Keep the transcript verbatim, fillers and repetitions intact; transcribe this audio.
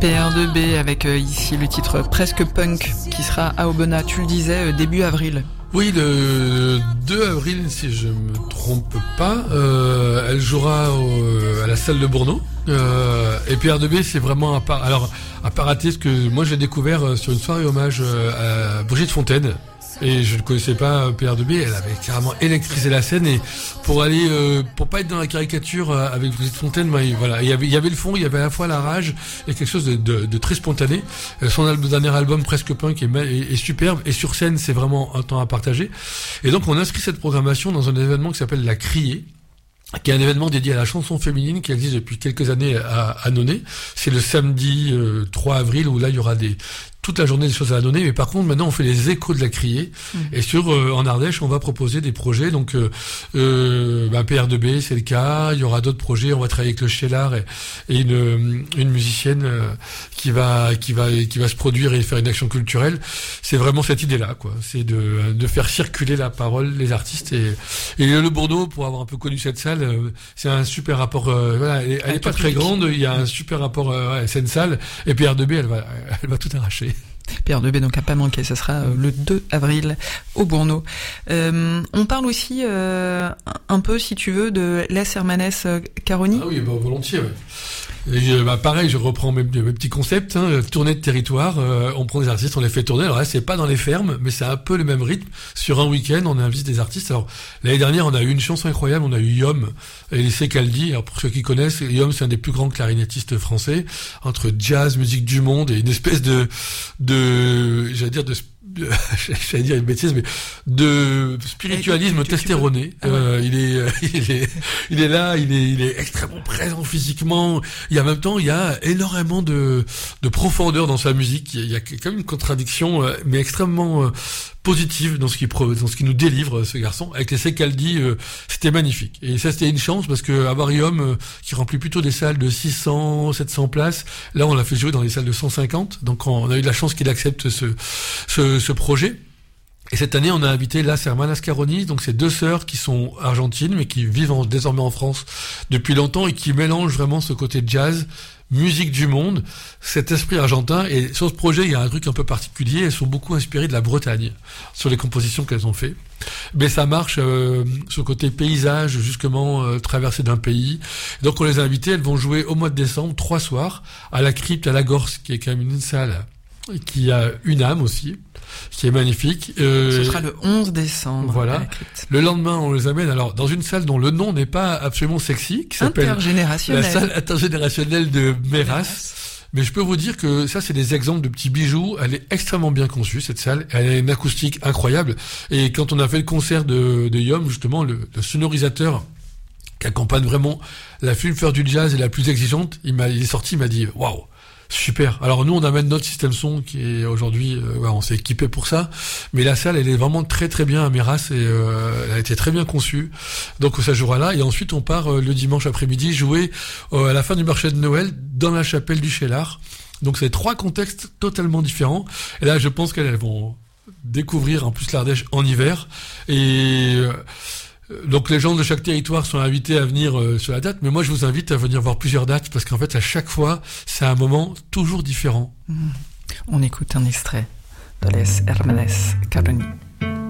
P R deux B avec euh, ici le titre Presque Punk qui sera à Aubenas, tu le disais, euh, début avril. Oui, le deux avril, si je me trompe pas, euh, elle jouera au, à la salle de Bourneau. Euh, et P R deux B, c'est vraiment un par... Alors, à pas rater, parce que moi, je l'ai découvert sur une soirée hommage à Brigitte Fontaine. Et je ne connaissais pas P R deux B, elle avait carrément électrisé la scène, et pour aller, euh, pour pas être dans la caricature avec Brigitte Fontaine, bah, voilà, il y avait, il y avait le fond, il y avait à la fois la rage et quelque chose de, de, de très spontané. Son album, dernier album, Presque Punk, est, est, est superbe, et sur scène, c'est vraiment un temps à partager. Et donc, on inscrit cette programmation dans un événement qui s'appelle La Criée, qui est un événement dédié à la chanson féminine qui existe depuis quelques années à, à Nonnet. C'est le samedi euh, trois avril, où là, il y aura des toute la journée des choses à annoncer, mais par contre maintenant on fait les échos de la Criée, mmh. et sur euh, en Ardèche on va proposer des projets, donc euh, euh, bah, P R deux B c'est le cas, il y aura d'autres projets, on va travailler avec le Chélard et, et une une musicienne euh, qui va qui va qui va se produire et faire une action culturelle. C'est vraiment cette idée là, quoi, c'est de de faire circuler la parole, les artistes, et et le Bourneau, pour avoir un peu connu cette salle, euh, c'est un super rapport, euh, voilà, elle, elle est pas très grande, il y a un super rapport, euh, ouais, c'est une salle, et P R deux B elle va elle va tout arracher. P R deux B donc à pas manquer, ça sera euh, le deux avril au Bourneau. Euh, on parle aussi euh, un peu, si tu veux, de Les Hermanes Caroni. Ah oui, bah, volontiers, ouais. Et, bah, pareil, je reprends mes, mes petits concepts, hein, tournée de territoire, euh, on prend des artistes, on les fait tourner. Alors là, c'est pas dans les fermes, mais c'est un peu le même rythme. Sur un week-end, on invite des artistes. Alors, l'année dernière, on a eu une chance incroyable, on a eu Yom et les Secaldi. Alors, pour ceux qui connaissent, Yom, c'est un des plus grands clarinettistes français, entre jazz, musique du monde et une espèce de, de, j'allais dire de, j'allais dire une bêtise, mais de spiritualisme testéroné. Ah ouais. euh, il est, il est, il est là, il est, il est extrêmement présent physiquement. Et en même temps, il y a énormément de, de profondeur dans sa musique. Il y a quand même une contradiction, mais extrêmement positive dans ce qui dans ce qui nous délivre, ce garçon. Avec les Secaldi, euh, c'était magnifique. Et ça, c'était une chance, parce que Avarium, euh, qui remplit plutôt des salles de six cents, sept cents places, là, on l'a fait jouer dans des salles de cent cinquante. Donc, on a eu de la chance qu'il accepte ce, ce, ce projet. Et cette année, on a invité Las Hermanas Caroni, donc c'est deux sœurs qui sont argentines, mais qui vivent en, désormais en France depuis longtemps, et qui mélangent vraiment ce côté jazz, musique du monde, cet esprit argentin. Et sur ce projet, il y a un truc un peu particulier, elles sont beaucoup inspirées de la Bretagne sur les compositions qu'elles ont fait. Mais ça marche, euh, ce côté paysage, justement, euh, traversée d'un pays. Donc on les a invitées, elles vont jouer au mois de décembre, trois soirs, à la Crypte, à la Gorse, qui est quand même une salle qui a une âme aussi, qui est magnifique. Euh, Ce sera le onze décembre. Voilà. Le lendemain, on les amène alors dans une salle dont le nom n'est pas absolument sexy, qui s'appelle Intergénérationnelle. La salle intergénérationnelle de Méras. Mais je peux vous dire que ça, c'est des exemples de petits bijoux. Elle est extrêmement bien conçue, cette salle. Elle a une acoustique incroyable. Et quand on a fait le concert de, de Yom, justement, le, le sonorisateur qui accompagne vraiment la flûte du jazz et la plus exigeante, il m'a, il est sorti, il m'a dit, waouh! Super. Alors nous, on amène notre système son qui est aujourd'hui, euh, ouais, on s'est équipé pour ça. Mais la salle, elle est vraiment très très bien à Méras, et euh, elle a été très bien conçue. Donc ça jouera là, et ensuite on part euh, le dimanche après-midi jouer euh, à la fin du marché de Noël dans la chapelle du Chélard. Donc c'est trois contextes totalement différents. Et là, je pense qu'elles vont découvrir en plus l'Ardèche en hiver. Et euh, donc les gens de chaque territoire sont invités à venir euh, sur la date, mais moi je vous invite à venir voir plusieurs dates, parce qu'en fait à chaque fois c'est un moment toujours différent. Mmh. On écoute un extrait de Les Hermanes Caroni.